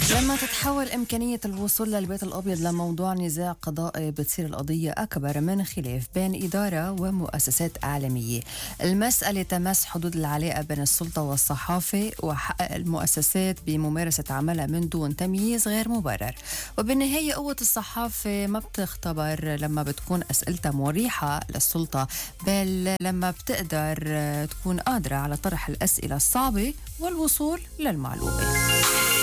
لما تتحول إمكانية الوصول للبيت الأبيض لموضوع نزاع قضائي، بتصير القضية أكبر من خلاف بين إدارة ومؤسسات إعلامية. المسألة تمس حدود العلاقة بين السلطة والصحافة وحق المؤسسات بممارسة عملها من دون تمييز غير مبرر. وبالنهاية قوة الصحافة ما بتختبر لما بتكون أسئلتها مريحة للسلطة، بل لما بتقدر تكون قادرة على طرح الأسئلة الصعبة والوصول للمعلومة.